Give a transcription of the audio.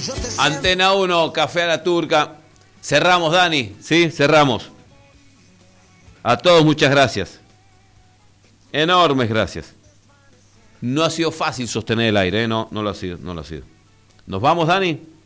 Antena 1, Café a la Turca. Cerramos, Dani. Sí, cerramos. A todos muchas gracias. Enormes gracias. No ha sido fácil sostener el aire, ¿eh? No lo ha sido. Nos vamos, Dani.